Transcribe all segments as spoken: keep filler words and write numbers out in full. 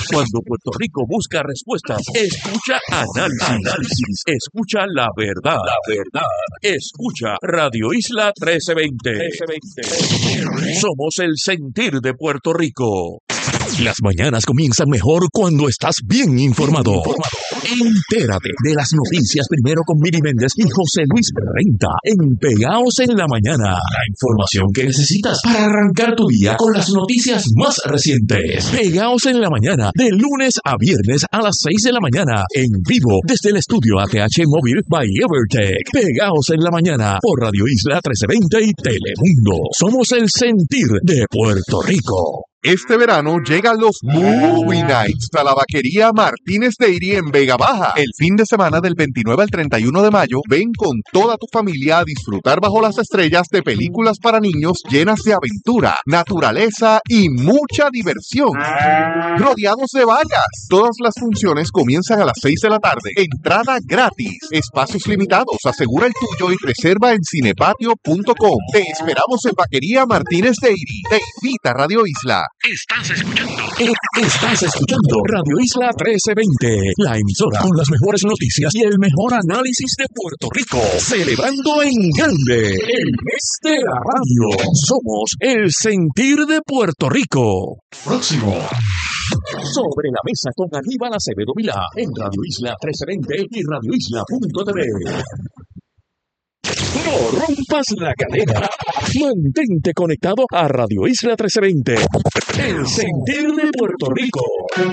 Cuando Puerto Rico busca respuestas, escucha análisis. análisis. Escucha la verdad. La verdad. Escucha Radio Isla trece veinte. Somos el sentir de Puerto Rico. Las mañanas comienzan mejor cuando estás bien informado. Entérate de las noticias primero con Miri Méndez y José Luis Renta en Pegaos en la Mañana. La información que necesitas para arrancar tu día con las noticias más recientes. Pegaos en la Mañana, de lunes a viernes a las seis de la mañana, en vivo desde el estudio A T H Móvil by Evertech. Pegaos en la Mañana por Radio Isla trece veinte y Telemundo. Somos el sentir de Puerto Rico. Este verano llegan los Movie Nights a la vaquería Martínez Dairy en Vega Baja. El fin de semana del veintinueve al treinta y uno de mayo, ven con toda tu familia a disfrutar bajo las estrellas de películas para niños llenas de aventura, naturaleza y mucha diversión. Rodeados de vallas. Todas las funciones comienzan a las seis de la tarde. Entrada gratis. Espacios limitados. Asegura el tuyo y reserva en cinepatio punto com. Te esperamos en vaquería Martínez Dairy. Te invita Radio Isla. Estás escuchando. Estás escuchando Radio Isla trece veinte, la emisora con las mejores noticias y el mejor análisis de Puerto Rico. Celebrando en grande el mes de la radio. Somos el sentir de Puerto Rico. Próximo. Sobre la mesa con Aníbal Acevedo Vilá en Radio Isla trece veinte y radio isla punto t v. No rompas la cadena. Mantente conectado a Radio Isla trece veinte. El sentir de Puerto Rico.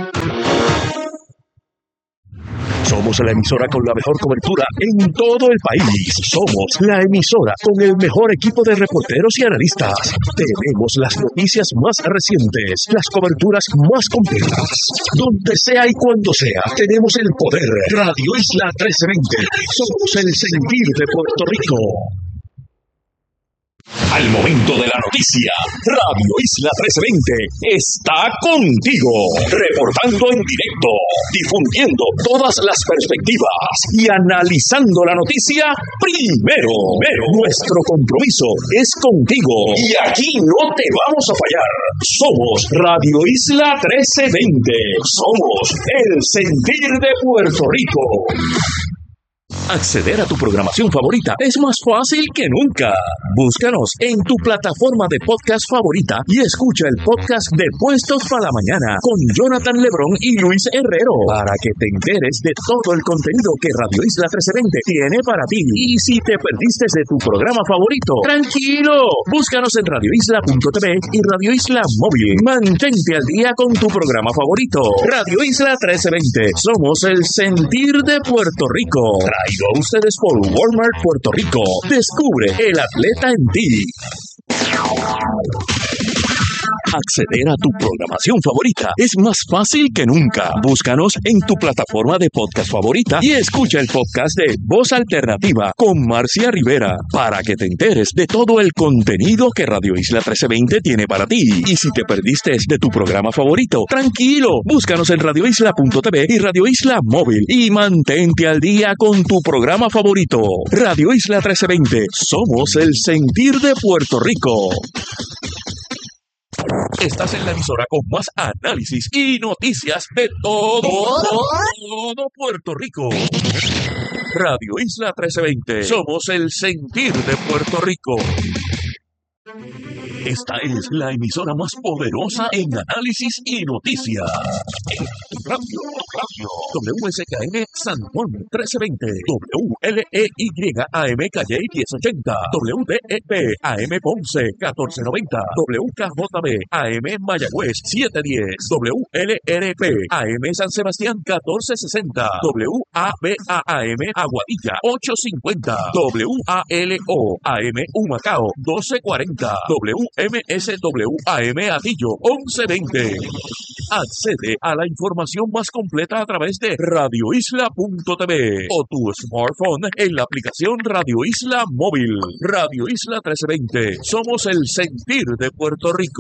Somos la emisora con la mejor cobertura en todo el país. Somos la emisora con el mejor equipo de reporteros y analistas. Tenemos las noticias más recientes, las coberturas más completas. Donde sea y cuando sea, tenemos el poder. Radio Isla trece veinte. Somos el sentir de Puerto Rico. Al momento de la noticia, Radio Isla trece veinte está contigo, reportando en directo, difundiendo todas las perspectivas y analizando la noticia primero. Primero. Nuestro compromiso es contigo y aquí no te vamos a fallar. Somos Radio Isla trece veinte. Somos el sentir de Puerto Rico. Acceder a tu programación favorita es más fácil que nunca. Búscanos en tu plataforma de podcast favorita y escucha el podcast de Puestos para la Mañana con Jonathan Lebrón y Luis Herrero para que te enteres de todo el contenido que Radio Isla trece veinte tiene para ti. Y si te perdiste de tu programa favorito, tranquilo, búscanos en radio isla punto t v y Radio Isla Móvil. Mantente al día con tu programa favorito. Radio Isla trece veinte. Somos el sentir de Puerto Rico. Traído a ustedes por Walmart Puerto Rico. Descubre el atleta en ti. Acceder a tu programación favorita es más fácil que nunca. Búscanos en tu plataforma de podcast favorita y escucha el podcast de Voz Alternativa con Marcia Rivera para que te enteres de todo el contenido que Radio Isla trece veinte tiene para ti. Y si te perdiste de tu programa favorito, tranquilo, búscanos en radio isla punto t v y Radio Isla Móvil y mantente al día con tu programa favorito. Radio Isla trece veinte, somos el sentir de Puerto Rico. Estás en la emisora con más análisis y noticias de todo, todo Puerto Rico. Radio Isla trece veinte. Somos el sentir de Puerto Rico. Esta es la emisora más poderosa en análisis y noticias. Radio, radio. W S K M San Juan trece veinte. W L E Y A M Calle diez ochenta. W D E P A M Ponce catorce noventa. W K J B A M Mayagüez siete diez. W L R P A M San Sebastián catorce sesenta. W A B A A M Aguadilla ocho cincuenta. W A L O A M Humacao doce cuarenta. W M S W A M Atillo once veinte. Accede a la información más completa a través de radio isla punto t v o tu smartphone en la aplicación Radio Isla Móvil. Radio Isla trece veinte. Somos el sentir de Puerto Rico.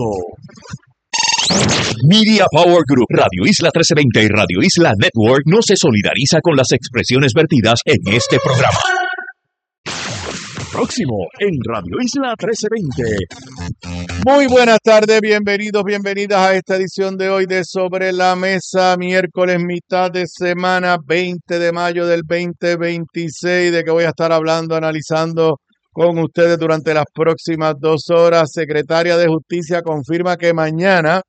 Media Power Group, Radio Isla trece veinte y Radio Isla Network no se solidariza con las expresiones vertidas en este programa. próximo en Radio Isla trece veinte. Muy buenas tardes, bienvenidos, bienvenidas a esta edición de hoy de Sobre la Mesa, miércoles, mitad de semana, veinte de mayo del veinte veintiséis, de que voy a estar hablando, analizando con ustedes durante las próximas dos horas. Secretaria de Justicia confirma que mañana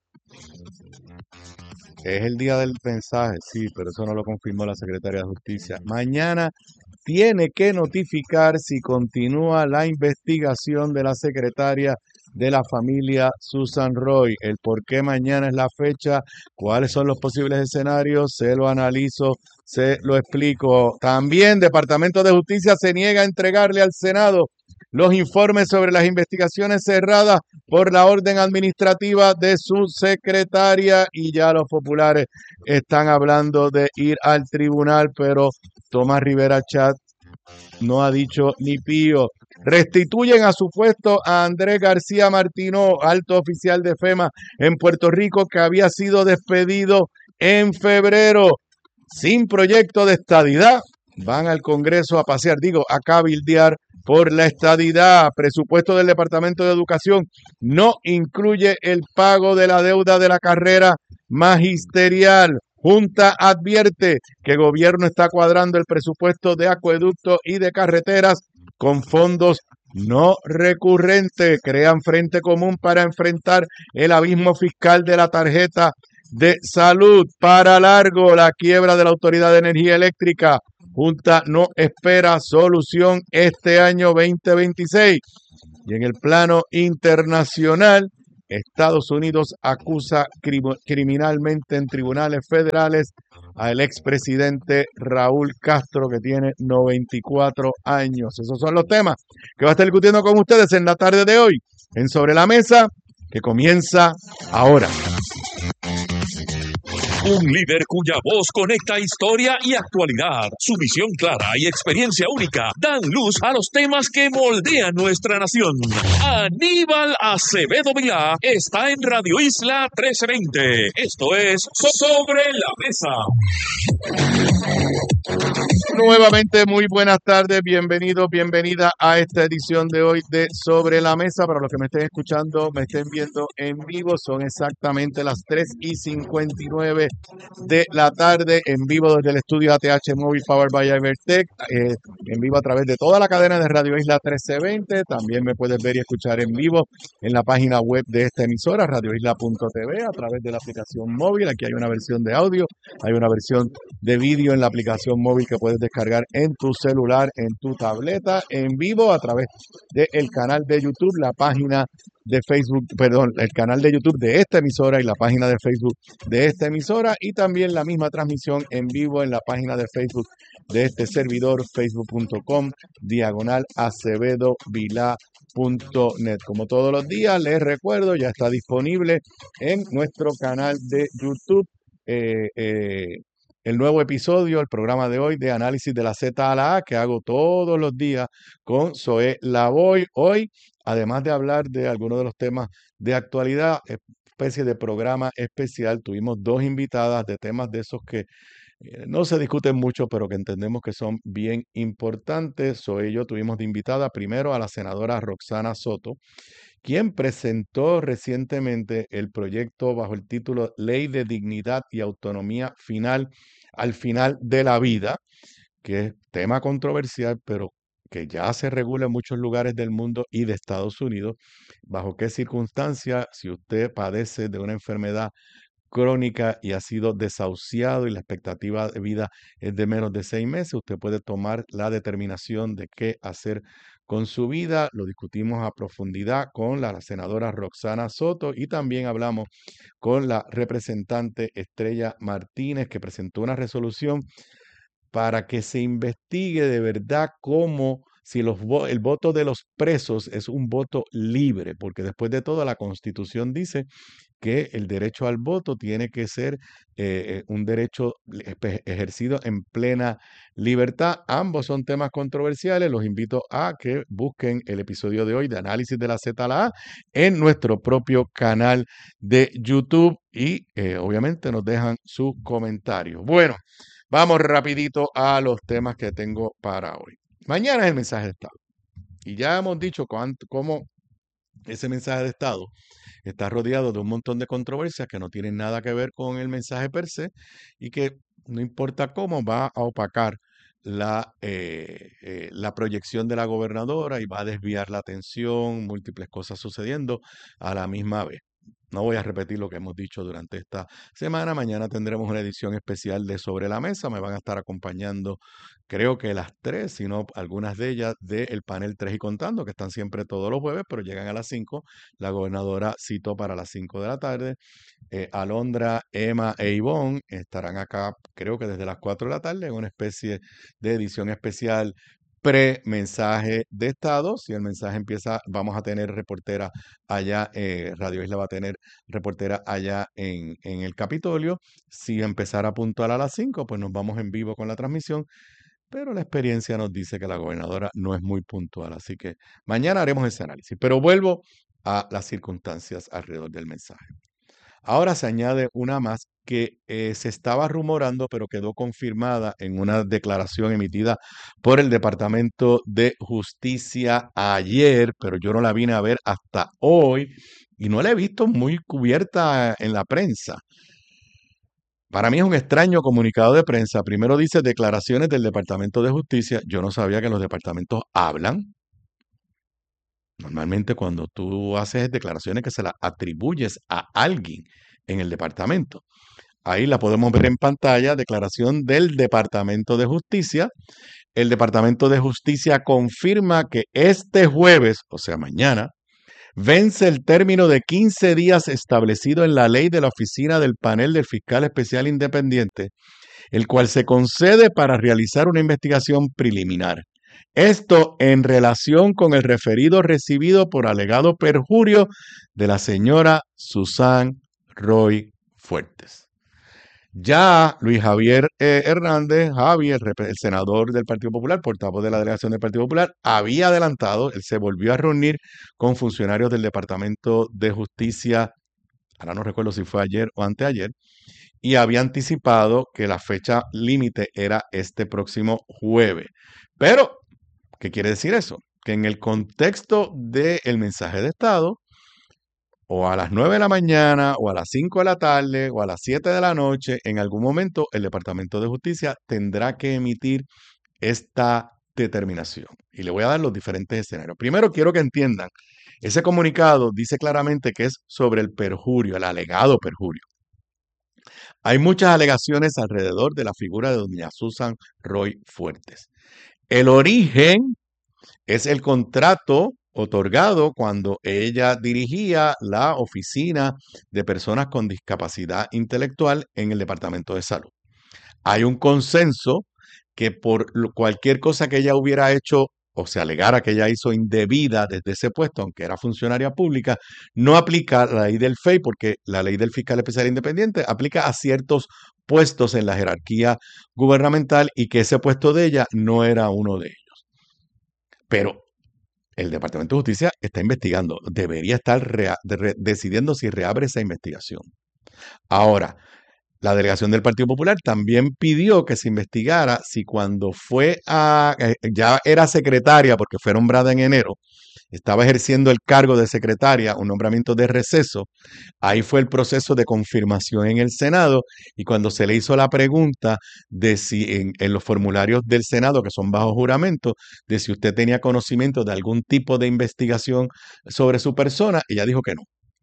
es el día del mensaje, sí, pero eso no lo confirmó la Secretaria de Justicia. Mañana tiene que notificar si continúa la investigación de la secretaria de la familia Susan Roy. El por qué mañana es la fecha, cuáles son los posibles escenarios, se lo analizo, se lo explico. También Departamento de Justicia se niega a entregarle al Senado los informes sobre las investigaciones cerradas por la orden administrativa de su secretaria, y ya los populares están hablando de ir al tribunal, pero Tomás Rivera Chat no ha dicho ni pío. Restituyen a su puesto a Andrés García Martino, alto oficial de FEMA en Puerto Rico, que había sido despedido en febrero. Sin proyecto de estadidad, van al Congreso a pasear, digo, a cabildear por la estadidad. Presupuesto del Departamento de Educación no incluye el pago de la deuda de la carrera magisterial. Junta advierte que el gobierno está cuadrando el presupuesto de acueductos y de carreteras con fondos no recurrentes. Crean frente común para enfrentar el abismo fiscal de la tarjeta de salud. Para largo la quiebra de la Autoridad de Energía Eléctrica. Junta no espera solución este año veinte veintiséis. Y en el plano internacional, Estados Unidos acusa crim- criminalmente en tribunales federales al expresidente Raúl Castro, que tiene noventa y cuatro años. Esos son los temas que va a estar discutiendo con ustedes en la tarde de hoy, en Sobre la Mesa, que comienza ahora. Un líder cuya voz conecta historia y actualidad. Su visión clara y experiencia única dan luz a los temas que moldean nuestra nación. Aníbal Acevedo Vilá está en Radio Isla trece veinte. Esto es Sobre la Mesa. Nuevamente, muy buenas tardes, bienvenidos, bienvenida a esta edición de hoy de Sobre la Mesa. Para los que me estén escuchando, me estén viendo en vivo, son exactamente las tres y cincuenta y nueve de la tarde, en vivo desde el estudio A T H Móvil Powered by Ibertech, eh, en vivo a través de toda la cadena de Radio Isla trece veinte. También me puedes ver y escuchar en vivo en la página web de esta emisora, radio isla punto t v, a través de la aplicación móvil. Aquí hay una versión de audio, hay una versión de vídeo en la aplicación móvil que puedes descargar en tu celular, en tu tableta, en vivo a través del canal de YouTube, la página de Facebook, perdón, el canal de YouTube de esta emisora y la página de Facebook de esta emisora, y también la misma transmisión en vivo en la página de Facebook de este servidor, facebook punto com diagonal acevedo vilá punto net. Como todos los días, les recuerdo, ya está disponible en nuestro canal de YouTube eh, eh, el nuevo episodio, el programa de hoy de análisis de la Z a la A, que hago todos los días con Zoé Lavoy. Hoy, además de hablar de algunos de los temas de actualidad, especie de programa especial, tuvimos dos invitadas de temas de esos que eh, no se discuten mucho, pero que entendemos que son bien importantes. Zoé y yo tuvimos de invitada primero a la senadora Roxana Soto, quien presentó recientemente el proyecto bajo el título Ley de Dignidad y Autonomía Final al Final de la Vida, que es tema controversial, pero que ya se regula en muchos lugares del mundo y de Estados Unidos. ¿Bajo qué circunstancias, si usted padece de una enfermedad crónica y ha sido desahuciado y la expectativa de vida es de menos de seis meses, usted puede tomar la determinación de qué hacer con su vida? Lo discutimos a profundidad con la senadora Roxana Soto, y también hablamos con la representante Estrella Martínez, que presentó una resolución para que se investigue de verdad cómo, si los, el voto de los presos es un voto libre, porque después de todo la Constitución dice que el derecho al voto tiene que ser eh, un derecho ejercido en plena libertad. Ambos son temas controversiales. Los invito a que busquen el episodio de hoy de análisis de la Z a la A en nuestro propio canal de YouTube, y eh, obviamente nos dejan sus comentarios. Bueno, vamos rapidito a los temas que tengo para hoy. Mañana es el mensaje de Estado. Y ya hemos dicho cuánto, cómo ese mensaje de Estado está rodeado de un montón de controversias que no tienen nada que ver con el mensaje per se y que no importa cómo va a opacar la, eh, eh, la proyección de la gobernadora y va a desviar la atención, múltiples cosas sucediendo a la misma vez. No voy a repetir lo que hemos dicho durante esta semana. Mañana tendremos una edición especial de Sobre la Mesa. Me van a estar acompañando, creo que las tres, si no algunas de ellas, del panel tres y Contando, que están siempre todos los jueves, pero llegan a las cinco. La gobernadora citó para las cinco de la tarde. Eh, Alondra, Emma e Ivonne estarán acá, creo que desde las cuatro de la tarde, en una especie de edición especial pre-mensaje de Estado. Si el mensaje empieza, vamos a tener reportera allá, eh, Radio Isla va a tener reportera allá en, en el Capitolio. Si empezara a puntuar a las cinco, pues nos vamos en vivo con la transmisión. Pero la experiencia nos dice que la gobernadora no es muy puntual, así que mañana haremos ese análisis. Pero vuelvo a las circunstancias alrededor del mensaje. Ahora se añade una más que eh, se estaba rumorando, pero quedó confirmada en una declaración emitida por el Departamento de Justicia ayer, pero yo no la vine a ver hasta hoy y no la he visto muy cubierta en la prensa. Para mí es un extraño comunicado de prensa. Primero dice declaraciones del Departamento de Justicia. Yo no sabía que los departamentos hablan. Normalmente cuando tú haces declaraciones que se las atribuyes a alguien en el departamento. Ahí la podemos ver en pantalla, declaración del Departamento de Justicia. El Departamento de Justicia confirma que este jueves, o sea mañana, vence el término de quince días establecido en la ley de la Oficina del Panel del Fiscal Especial Independiente, el cual se concede para realizar una investigación preliminar. Esto en relación con el referido recibido por alegado perjurio de la señora Susan Roy Fuertes. Ya Luis Javier eh, Hernández, Javi, el, el senador del Partido Popular, portavoz de la delegación del Partido Popular, había adelantado, él se volvió a reunir con funcionarios del Departamento de Justicia, ahora no recuerdo si fue ayer o anteayer, y había anticipado que la fecha límite era este próximo jueves. Pero, ¿qué quiere decir eso? Que en el contexto del mensaje de Estado, o a las nueve de la mañana, o a las cinco de la tarde, o a las siete de la noche, en algún momento el Departamento de Justicia tendrá que emitir esta determinación. Y le voy a dar los diferentes escenarios. Primero, quiero que entiendan, ese comunicado dice claramente que es sobre el perjurio, el alegado perjurio. Hay muchas alegaciones alrededor de la figura de doña Susan Roy Fuertes. El origen es el contrato otorgado cuando ella dirigía la Oficina de Personas con Discapacidad Intelectual en el Departamento de Salud. Hay un consenso que por cualquier cosa que ella hubiera hecho o se alegara que ella hizo indebida desde ese puesto, aunque era funcionaria pública, no aplica la ley del F E I porque la ley del Fiscal Especial Independiente aplica a ciertos puestos en la jerarquía gubernamental y que ese puesto de ella no era uno de ellos. Pero el Departamento de Justicia está investigando, debería estar rea, de, decidiendo si reabre esa investigación. Ahora, la delegación del Partido Popular también pidió que se investigara si cuando fue a, eh, ya era secretaria, porque fue nombrada en enero, estaba ejerciendo el cargo de secretaria, un nombramiento de receso, ahí fue el proceso de confirmación en el Senado y cuando se le hizo la pregunta de si en, en los formularios del Senado, que son bajo juramento, de si usted tenía conocimiento de algún tipo de investigación sobre su persona, ella dijo que no.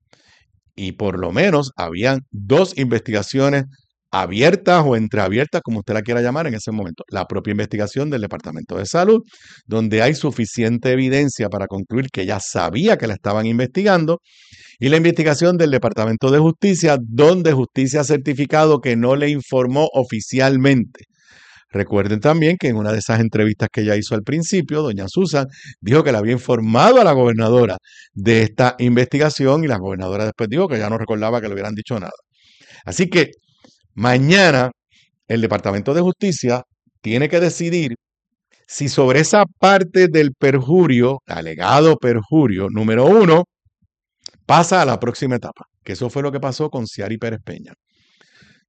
Y por lo menos habían dos investigaciones abiertas o entreabiertas, como usted la quiera llamar en ese momento. La propia investigación del Departamento de Salud, donde hay suficiente evidencia para concluir que ella sabía que la estaban investigando, y la investigación del Departamento de Justicia, donde Justicia ha certificado que no le informó oficialmente. Recuerden también que en una de esas entrevistas que ella hizo al principio, doña Susan dijo que le había informado a la gobernadora de esta investigación y la gobernadora después dijo que ya no recordaba que le hubieran dicho nada. Así que mañana el Departamento de Justicia tiene que decidir si sobre esa parte del perjurio, alegado perjurio número uno, pasa a la próxima etapa, que eso fue lo que pasó con Ciary Pérez Peña.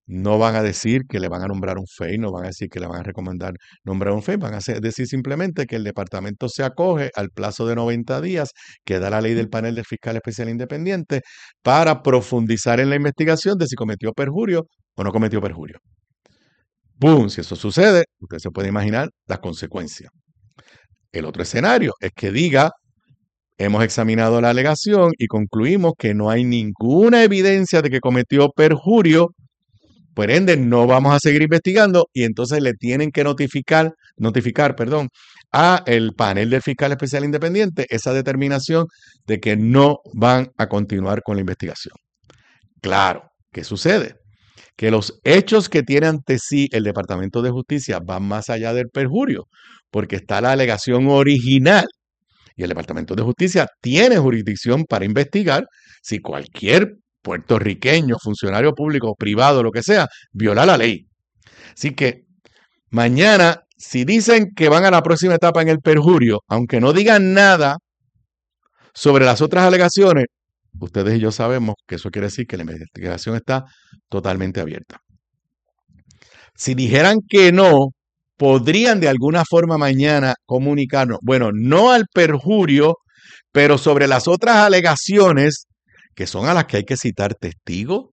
No van a decir que le van a nombrar un F E I, no van a decir que le van a recomendar nombrar un F E I, van a decir simplemente que el departamento se acoge al plazo de noventa días que da la ley del panel del fiscal especial independiente para profundizar en la investigación de si cometió perjurio o no cometió perjurio. ¡Bum! Si eso sucede, usted se puede imaginar las consecuencias. El otro escenario es que diga, hemos examinado la alegación y concluimos que no hay ninguna evidencia de que cometió perjurio. Por ende, no vamos a seguir investigando y entonces le tienen que notificar, notificar, perdón, a el panel del fiscal especial independiente esa determinación de que no van a continuar con la investigación. Claro, ¿qué sucede? Que los hechos que tiene ante sí el Departamento de Justicia van más allá del perjurio, porque está la alegación original y el Departamento de Justicia tiene jurisdicción para investigar si cualquier puertorriqueño, funcionario público, privado, lo que sea, viola la ley. Así que mañana, si dicen que van a la próxima etapa en el perjurio, aunque no digan nada sobre las otras alegaciones, ustedes y yo sabemos que eso quiere decir que la investigación está totalmente abierta. Si dijeran que no, podrían de alguna forma mañana comunicarnos, bueno, no al perjurio, pero sobre las otras alegaciones que son a las que hay que citar testigos,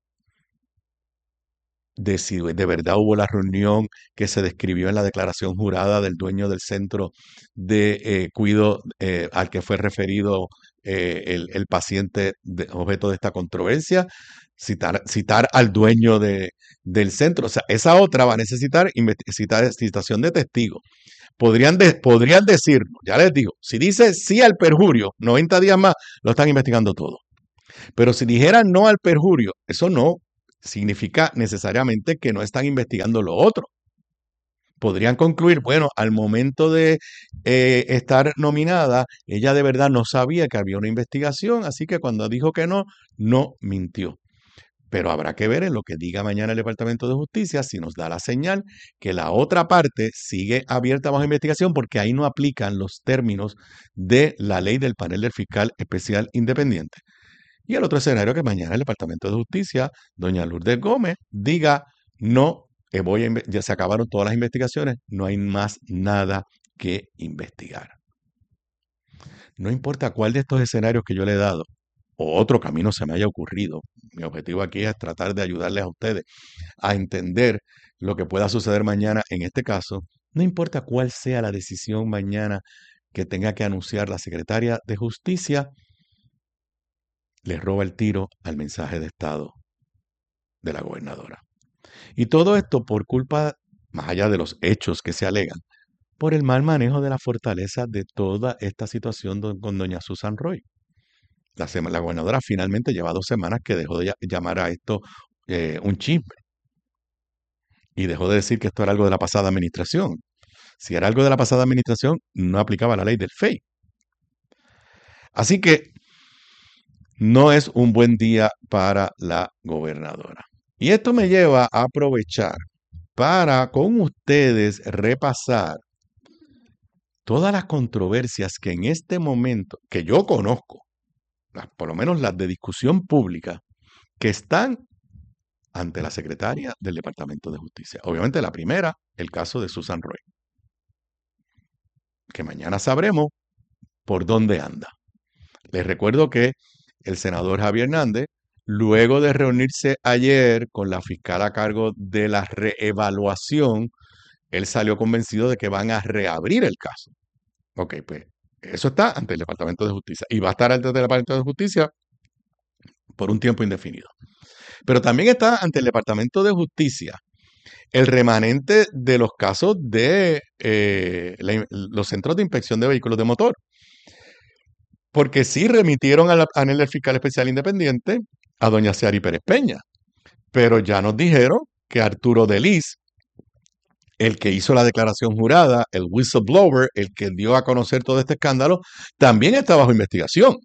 de si de verdad hubo la reunión que se describió en la declaración jurada del dueño del centro de eh, cuidado eh, al que fue referido eh, el, el paciente de, objeto de esta controversia, citar, citar al dueño de, del centro. O sea, esa otra va a necesitar citar, citación de testigos. Podrían, de, podrían decirlo, ya les digo, si dice sí al perjurio, noventa días más, lo están investigando todo. Pero si dijeran no al perjurio, eso no significa necesariamente que no están investigando lo otro. Podrían concluir, bueno, al momento de eh, estar nominada, ella de verdad no sabía que había una investigación, así que cuando dijo que no, no mintió. Pero habrá que ver en lo que diga mañana el Departamento de Justicia si nos da la señal que la otra parte sigue abierta bajo investigación porque ahí no aplican los términos de la ley del panel del fiscal especial independiente. Y el otro escenario que mañana el Departamento de Justicia, doña Lourdes Gómez, diga, no, eh, voy a ya se acabaron todas las investigaciones, no hay más nada que investigar. No importa cuál de estos escenarios que yo le he dado o otro camino se me haya ocurrido, mi objetivo aquí es tratar de ayudarles a ustedes a entender lo que pueda suceder mañana en este caso, no importa cuál sea la decisión mañana que tenga que anunciar la secretaria de Justicia, le roba el tiro al mensaje de Estado de la gobernadora. Y todo esto por culpa, más allá de los hechos que se alegan, por el mal manejo de la fortaleza de toda esta situación con doña Susan Roy. La, la gobernadora finalmente lleva dos semanas que dejó de llamar a esto eh, un chisme. Y dejó de decir que esto era algo de la pasada administración. Si era algo de la pasada administración, no aplicaba la ley del F E I. Así que no es un buen día para la gobernadora. Y esto me lleva a aprovechar para con ustedes repasar todas las controversias que en este momento, que yo conozco, las, por lo menos las de discusión pública, que están ante la secretaria del Departamento de Justicia. Obviamente la primera, el caso de Susan Roy, que mañana sabremos por dónde anda. Les recuerdo que el senador Javier Hernández, luego de reunirse ayer con la fiscal a cargo de la reevaluación, él salió convencido de que van a reabrir el caso. Ok, pues eso está ante el Departamento de Justicia y va a estar ante el Departamento de Justicia por un tiempo indefinido. Pero también está ante el Departamento de Justicia el remanente de los casos de eh, la, los centros de inspección de vehículos de motor. Porque sí remitieron al panel del fiscal especial independiente a doña Ciari Pérez Peña. Pero ya nos dijeron que Arturo Delis, el que hizo la declaración jurada, el whistleblower, el que dio a conocer todo este escándalo, también está bajo investigación.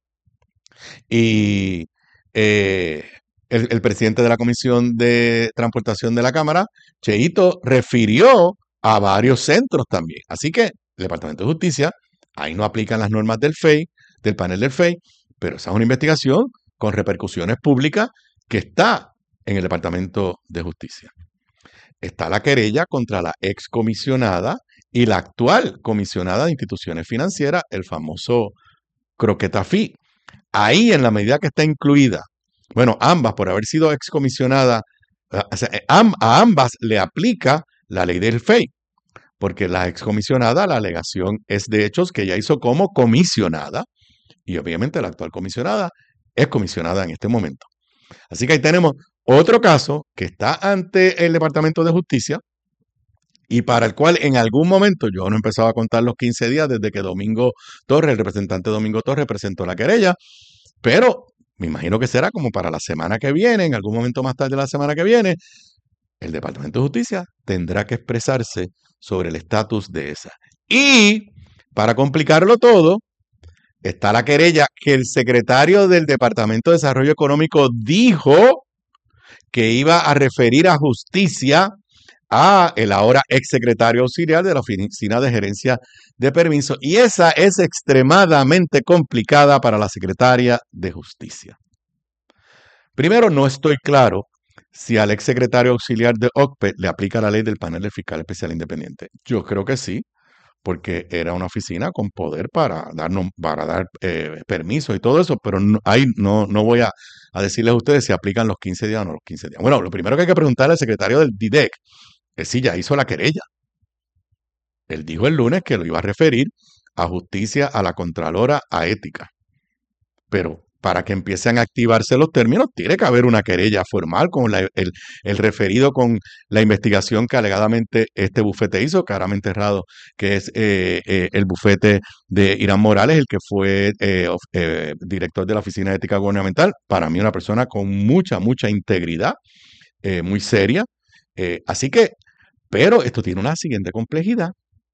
Y eh, el, el presidente de la Comisión de Transportación de la Cámara, Cheito, refirió a varios centros también. Así que el Departamento de Justicia, ahí no aplican las normas del F E I, del panel del F E I, pero esa es una investigación con repercusiones públicas que está en el Departamento de Justicia. Está la querella contra la excomisionada y la actual comisionada de instituciones financieras, el famoso Croquetafí. Ahí, en la medida que está incluida, bueno, ambas por haber sido excomisionada, o sea, a ambas le aplica la ley del F E I, porque la excomisionada, la alegación es de hechos que ella hizo como comisionada, y obviamente la actual comisionada es comisionada en este momento. Así que ahí tenemos otro caso que está ante el Departamento de Justicia y para el cual en algún momento, yo no empezaba a contar los quince días desde que Domingo Torres, el representante Domingo Torres, presentó la querella, pero me imagino que será como para la semana que viene, en algún momento más tarde de la semana que viene, el Departamento de Justicia tendrá que expresarse sobre el estatus de esa. Y para complicarlo todo, está la querella que el secretario del Departamento de Desarrollo Económico dijo que iba a referir a justicia a el ahora exsecretario auxiliar de la Oficina de Gerencia de Permiso, y esa es extremadamente complicada para la secretaria de Justicia. Primero, no estoy claro si al exsecretario auxiliar de O C P E le aplica la ley del panel del fiscal especial independiente. Yo creo que sí, porque era una oficina con poder para, darnos, para dar eh, permiso y todo eso, pero no, ahí no, no voy a, a decirles a ustedes si aplican los quince días o no los quince días. Bueno, lo primero que hay que preguntarle al secretario del D I D E C es si ya hizo la querella. Él dijo el lunes que lo iba a referir a justicia, a la Contralora, a ética. Pero para que empiecen a activarse los términos, tiene que haber una querella formal con la, el, el referido con la investigación que alegadamente este bufete hizo, claramente errado, que es eh, eh, el bufete de Irán Morales, el que fue eh, eh, director de la Oficina de Ética Gubernamental. Para mí una persona con mucha, mucha integridad, eh, muy seria. Eh, así que, pero esto tiene una siguiente complejidad,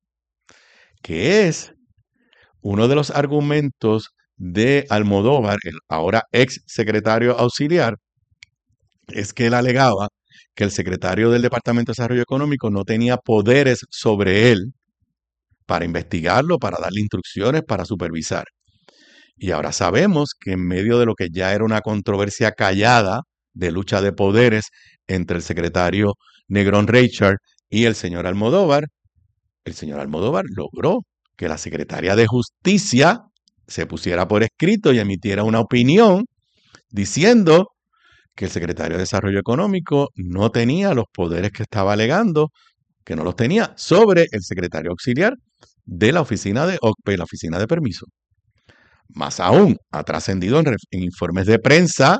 que es uno de los argumentos de Almodóvar, el ahora ex secretario auxiliar, es que él alegaba que el secretario del Departamento de Desarrollo Económico no tenía poderes sobre él para investigarlo, para darle instrucciones, para supervisar. Y ahora sabemos que en medio de lo que ya era una controversia callada de lucha de poderes entre el secretario Negrón Reichard y el señor Almodóvar, el señor Almodóvar logró que la secretaria de Justicia se pusiera por escrito y emitiera una opinión diciendo que el secretario de Desarrollo Económico no tenía los poderes que estaba alegando, que no los tenía, sobre el secretario auxiliar de la oficina de O C P E, la oficina de permiso. Más aún, ha trascendido en, en informes de prensa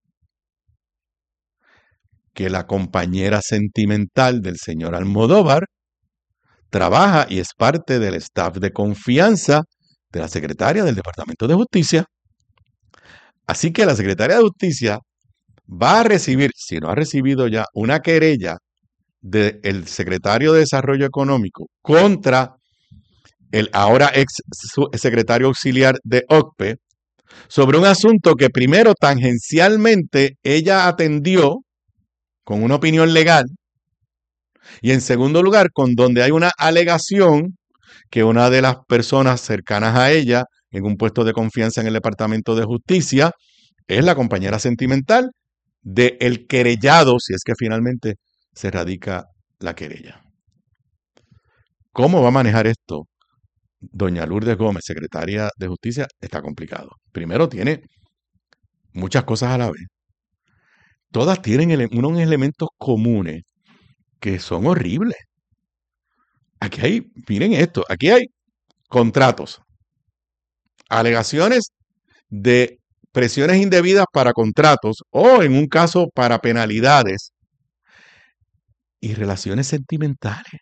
que la compañera sentimental del señor Almodóvar trabaja y es parte del staff de confianza de la secretaria del Departamento de Justicia. Así que la secretaria de Justicia va a recibir, si no ha recibido ya, una querella del secretario de Desarrollo Económico contra el ahora ex secretario auxiliar de O C P E sobre un asunto que primero tangencialmente ella atendió con una opinión legal y en segundo lugar con donde hay una alegación que una de las personas cercanas a ella en un puesto de confianza en el Departamento de Justicia es la compañera sentimental del querellado, si es que finalmente se radica la querella. ¿Cómo va a manejar esto doña Lourdes Gómez, secretaria de Justicia? Está complicado. Primero, tiene muchas cosas a la vez. Todas tienen ele- unos elementos comunes que son horribles. Aquí hay, miren esto, aquí hay contratos, alegaciones de presiones indebidas para contratos o en un caso para penalidades y relaciones sentimentales.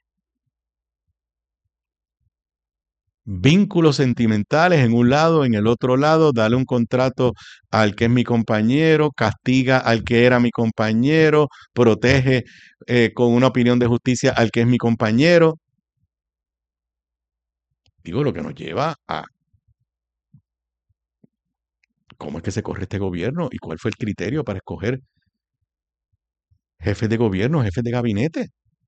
Vínculos sentimentales en un lado, en el otro lado, dale un contrato al que es mi compañero, castiga al que era mi compañero, protege eh, con una opinión de justicia al que es mi compañero. Digo, lo que nos lleva a cómo es que se corre este gobierno y cuál fue el criterio para escoger jefes de gobierno, jefes de gabinete.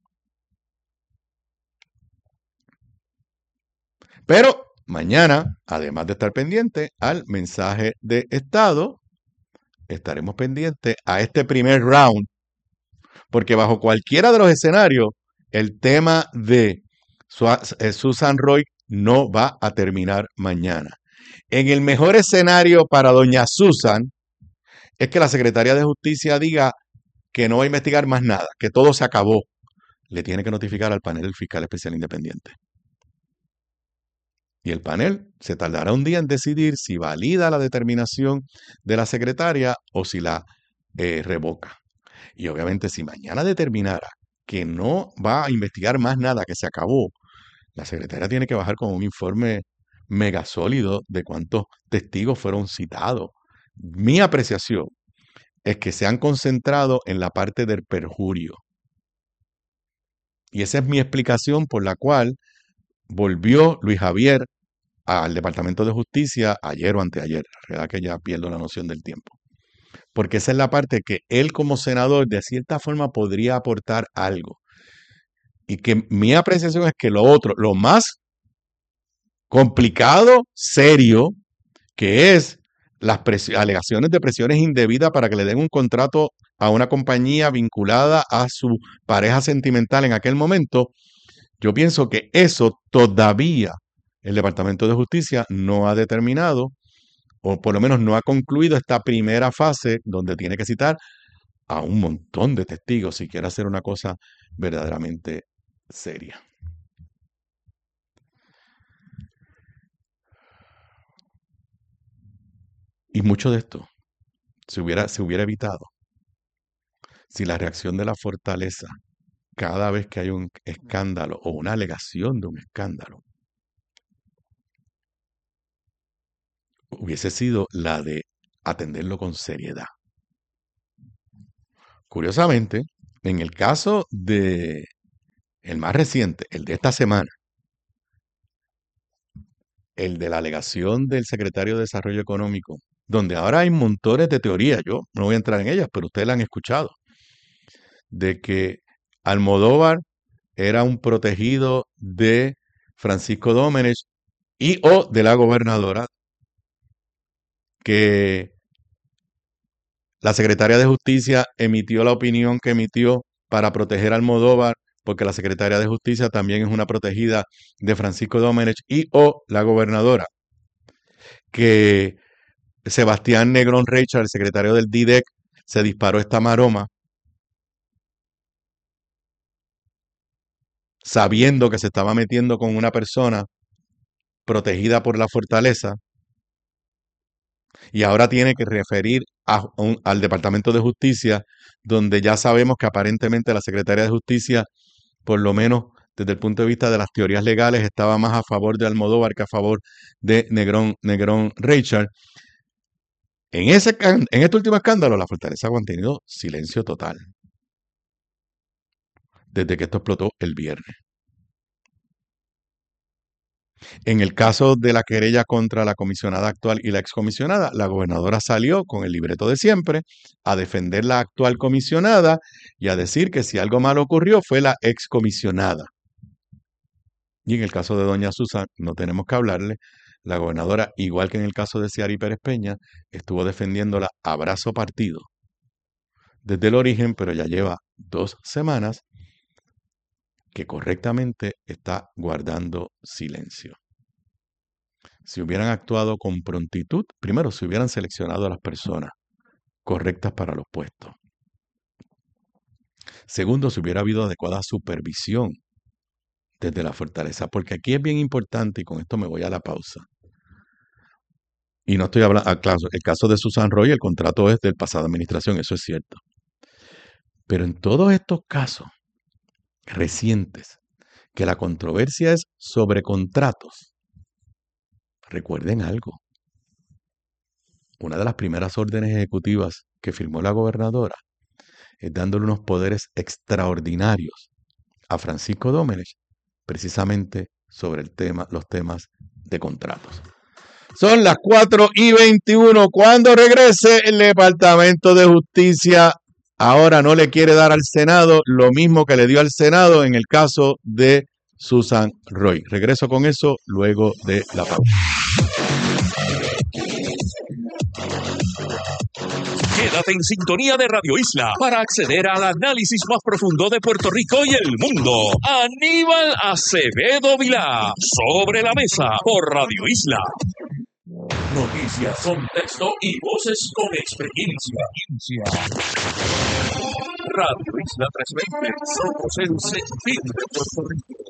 Pero mañana, además de estar pendiente al mensaje de Estado, estaremos pendientes a este primer round porque bajo cualquiera de los escenarios, el tema de Susan Roy no va a terminar mañana. En el mejor escenario para doña Susan es que la Secretaría de Justicia diga que no va a investigar más nada, que todo se acabó. Le tiene que notificar al panel del fiscal especial independiente. Y el panel se tardará un día en decidir si valida la determinación de la secretaria o si la eh, revoca. Y obviamente si mañana determinara que no va a investigar más nada, que se acabó, la secretaria tiene que bajar con un informe mega sólido de cuántos testigos fueron citados. Mi apreciación es que se han concentrado en la parte del perjurio. Y esa es mi explicación por la cual volvió Luis Javier al Departamento de Justicia ayer o anteayer. La verdad que ya pierdo la noción del tiempo. Porque esa es la parte que él como senador de cierta forma podría aportar algo. Y que mi apreciación es que lo otro, lo más complicado, serio, que es las alegaciones de presiones indebidas para que le den un contrato a una compañía vinculada a su pareja sentimental en aquel momento, yo pienso que eso todavía el Departamento de Justicia no ha determinado, o por lo menos no ha concluido esta primera fase donde tiene que citar a un montón de testigos si quiere hacer una cosa verdaderamente seria. Y mucho de esto se hubiera, se hubiera evitado si la reacción de la Fortaleza cada vez que hay un escándalo o una alegación de un escándalo hubiese sido la de atenderlo con seriedad. Curiosamente, en el caso de el más reciente, el de esta semana, el de la alegación del secretario de Desarrollo Económico, donde ahora hay montones de teorías, yo no voy a entrar en ellas, pero ustedes la han escuchado, de que Almodóvar era un protegido de Francisco Domenech y o de la gobernadora, que la secretaria de Justicia emitió la opinión que emitió para proteger a Almodóvar, porque la secretaria de Justicia también es una protegida de Francisco Domenech y o la gobernadora, que Sebastián Negrón Reichard, el secretario del D I D E C, se disparó esta maroma sabiendo que se estaba metiendo con una persona protegida por la Fortaleza y ahora tiene que referir a un, al Departamento de Justicia, donde ya sabemos que aparentemente la Secretaría de Justicia, por lo menos desde el punto de vista de las teorías legales, estaba más a favor de Almodóvar que a favor de Negrón, Negrón Reichard. En, ese, en este último escándalo, la Fortaleza ha mantenido silencio total desde que esto explotó el viernes. En el caso de la querella contra la comisionada actual y la excomisionada, la gobernadora salió con el libreto de siempre a defender la actual comisionada y a decir que si algo malo ocurrió fue la excomisionada. Y en el caso de doña Susan, no tenemos que hablarle, la gobernadora, igual que en el caso de Ciary Pérez Peña, estuvo defendiéndola a brazo partido desde el origen, pero ya lleva dos semanas que correctamente está guardando silencio. Si hubieran actuado con prontitud, primero, si hubieran seleccionado a las personas correctas para los puestos. Segundo, si hubiera habido adecuada supervisión desde la Fortaleza, porque aquí es bien importante, y con esto me voy a la pausa. Y no estoy hablando, claro, el caso de Susan Roy, el contrato es del pasada administración, eso es cierto. Pero en todos estos casos recientes, que la controversia es sobre contratos, recuerden algo. Una de las primeras órdenes ejecutivas que firmó la gobernadora es dándole unos poderes extraordinarios a Francisco Domenech, precisamente sobre el tema, los temas de contratos. Son las cuatro y veintiuno. Cuando regrese el Departamento de Justicia, ahora no le quiere dar al Senado lo mismo que le dio al Senado en el caso de Susan Roy. Regreso con eso luego de la pausa. Quédate en sintonía de Radio Isla para acceder al análisis más profundo de Puerto Rico y el mundo. Aníbal Acevedo Vilá, Sobre la Mesa, por Radio Isla. Noticias, contexto y voces con experiencia. Radio Isla trescientos veinte, somos el sentir de Puerto Rico.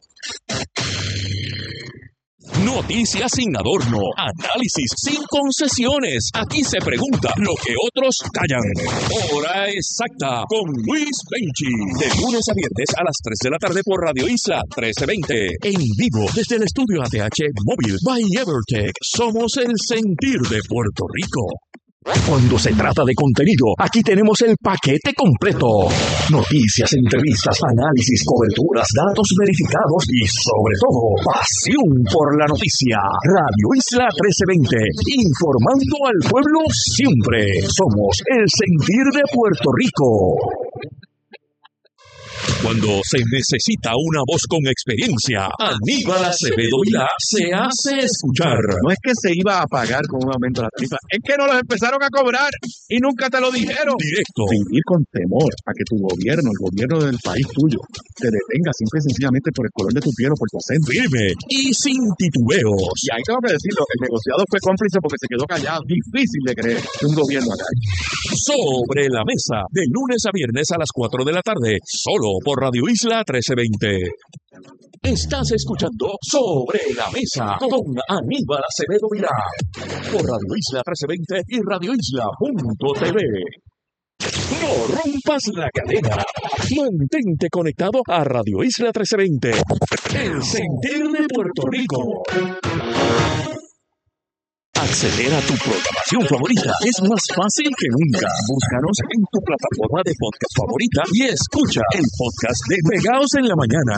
Noticias sin adorno, análisis sin concesiones. Aquí se pregunta lo que otros callan. Hora exacta con Luis Benchi. De lunes a viernes a las tres de la tarde por Radio Isla trece veinte. En vivo desde el estudio A T H Móvil by Evertech. Somos el sentir de Puerto Rico. Cuando se trata de contenido, aquí tenemos el paquete completo. Noticias, entrevistas, análisis, coberturas, datos verificados y, sobre todo, pasión por la noticia. Radio Isla trece veinte, informando al pueblo siempre. Somos el sentir de Puerto Rico. Cuando se necesita una voz con experiencia, Aníbal Acevedo Vilá se hace escuchar. No es que se iba a pagar con un aumento de la tarifa, es que no los empezaron a cobrar y nunca te lo dijeron. Directo. Vivir con temor a que tu gobierno, el gobierno del país tuyo, te detenga simple y sencillamente por el color de tu piel o por tu acento. Firme y sin titubeos. Y ahí tengo que decirlo, el negociado fue cómplice porque se quedó callado. Difícil de creer que un gobierno acá. Sobre la Mesa, de lunes a viernes a las cuatro de la tarde, solo por Radio Isla trece veinte. Estás escuchando Sobre la Mesa con Aníbal Acevedo Vilá por Radio Isla trece veinte y radio isla punto t v. No rompas la cadena. Mantente conectado a Radio Isla trece veinte. El sentir de Puerto Rico. Acceder a tu programación favorita es más fácil que nunca. Búscanos en tu plataforma de podcast favorita y escucha el podcast de Pegaos en la Mañana.